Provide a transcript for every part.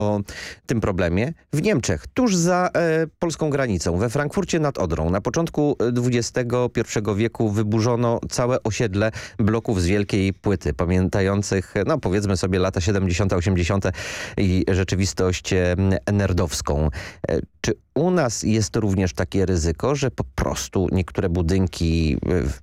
o tym problemie w Niemczech, tuż za polską granicą, we Frankfurcie nad Odrą. Na początku XXI wieku wyburzono całe osiedle bloków z wielkiej płyty, pamiętających, no powiedzmy sobie, lata 70., 80. i rzeczywistość nerdowską. Czy u nas jest również takie ryzyko, że po prostu niektóre budynki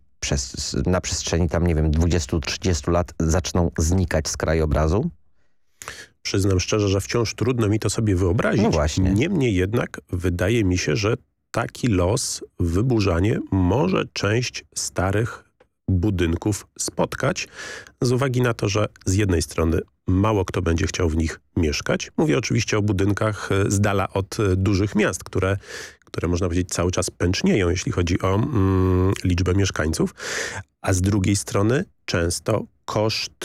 na przestrzeni tam, nie wiem, 20-30 lat zaczną znikać z krajobrazu? Przyznam szczerze, że wciąż trudno mi to sobie wyobrazić. No właśnie. Niemniej jednak wydaje mi się, że taki los, wyburzanie może część starych budynków spotkać z uwagi na to, że z jednej strony mało kto będzie chciał w nich mieszkać. Mówię oczywiście o budynkach z dala od dużych miast, które można powiedzieć cały czas pęcznieją, jeśli chodzi o liczbę mieszkańców. A z drugiej strony często koszt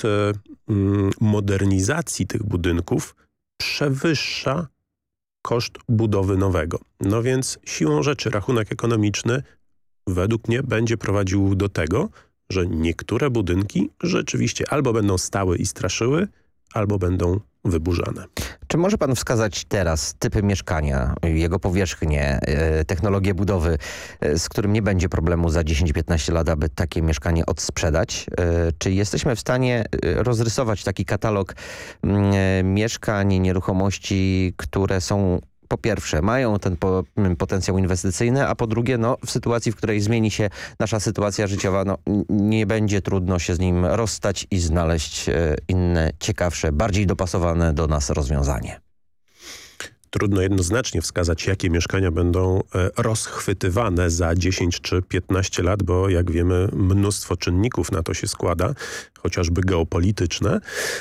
modernizacji tych budynków przewyższa koszt budowy nowego. No więc siłą rzeczy rachunek ekonomiczny według mnie będzie prowadził do tego, że niektóre budynki rzeczywiście albo będą stały i straszyły, albo będą wyburzane. Czy może pan wskazać teraz typy mieszkania, jego powierzchnię, technologię budowy, z którym nie będzie problemu za 10-15 lat, aby takie mieszkanie odsprzedać? Czy jesteśmy w stanie rozrysować taki katalog mieszkań, nieruchomości, które są, po pierwsze, mają ten potencjał inwestycyjny, a po drugie, no, w sytuacji, w której zmieni się nasza sytuacja życiowa, no, nie będzie trudno się z nim rozstać i znaleźć inne, ciekawsze, bardziej dopasowane do nas rozwiązanie? Trudno jednoznacznie wskazać, jakie mieszkania będą rozchwytywane za 10 czy 15 lat, bo jak wiemy, mnóstwo czynników na to się składa, chociażby geopolityczne.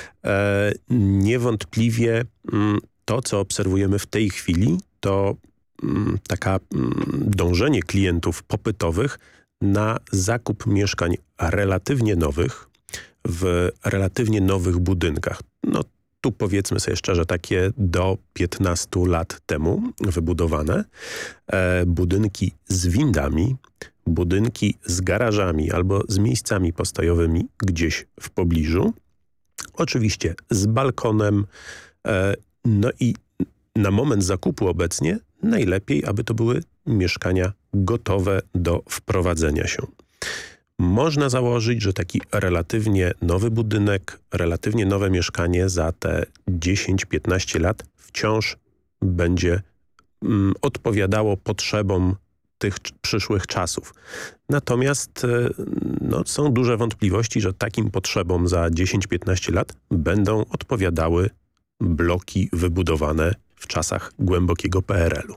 Niewątpliwie to, co obserwujemy w tej chwili, to taka dążenie klientów popytowych na zakup mieszkań relatywnie nowych, w relatywnie nowych budynkach. No tu powiedzmy sobie szczerze, takie do 15 lat temu wybudowane. Budynki z windami, budynki z garażami albo z miejscami postojowymi gdzieś w pobliżu. Oczywiście z balkonem. No i na moment zakupu obecnie najlepiej, aby to były mieszkania gotowe do wprowadzenia się. Można założyć, że taki relatywnie nowy budynek, relatywnie nowe mieszkanie za te 10-15 lat wciąż będzie odpowiadało potrzebom tych przyszłych czasów. Natomiast no, są duże wątpliwości, że takim potrzebom za 10-15 lat będą odpowiadały bloki wybudowane w czasach głębokiego PRL-u.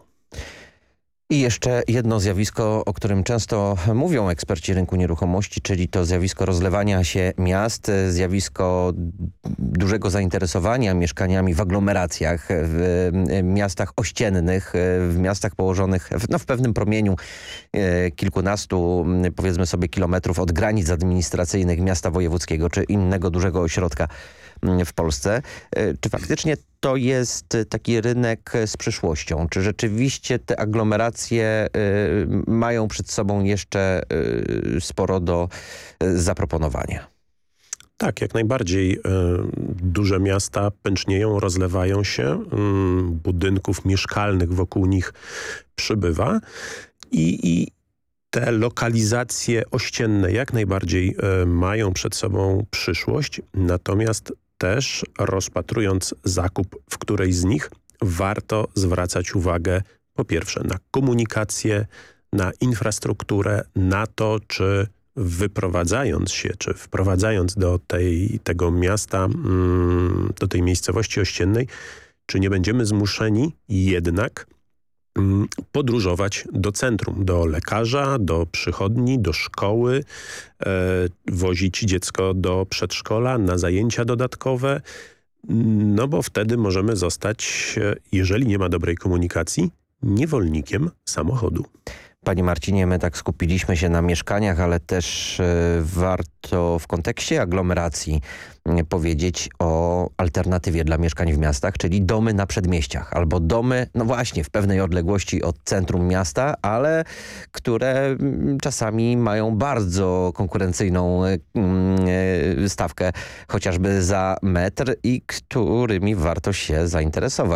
I jeszcze jedno zjawisko, o którym często mówią eksperci rynku nieruchomości, czyli to zjawisko rozlewania się miast, zjawisko dużego zainteresowania mieszkaniami w aglomeracjach, w miastach ościennych, w miastach położonych w pewnym promieniu kilkunastu, powiedzmy sobie, kilometrów od granic administracyjnych miasta wojewódzkiego czy innego dużego ośrodka w Polsce. Czy faktycznie to jest taki rynek z przyszłością? Czy rzeczywiście te aglomeracje mają przed sobą jeszcze sporo do zaproponowania? Tak, jak najbardziej. Duże miasta pęcznieją, rozlewają się, budynków mieszkalnych wokół nich przybywa i te lokalizacje ościenne jak najbardziej mają przed sobą przyszłość, natomiast też rozpatrując zakup w którejś z nich, warto zwracać uwagę po pierwsze na komunikację, na infrastrukturę, na to, czy wyprowadzając się, czy wprowadzając do tego miasta, do tej miejscowości ościennej, czy nie będziemy zmuszeni jednak podróżować do centrum, do lekarza, do przychodni, do szkoły, wozić dziecko do przedszkola na zajęcia dodatkowe, no bo wtedy możemy zostać, jeżeli nie ma dobrej komunikacji, niewolnikiem samochodu. Panie Marcinie, my tak skupiliśmy się na mieszkaniach, ale też warto w kontekście aglomeracji powiedzieć o alternatywie dla mieszkań w miastach, czyli domy na przedmieściach albo domy, no właśnie, w pewnej odległości od centrum miasta, ale które czasami mają bardzo konkurencyjną stawkę chociażby za metr i którymi warto się zainteresować.